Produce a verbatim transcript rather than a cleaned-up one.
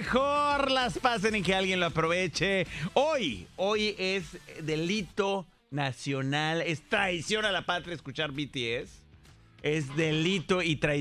mejor las pasen en que alguien lo aproveche. Hoy, hoy es delito nacional, es traición a la patria escuchar B T S. Es delito y traición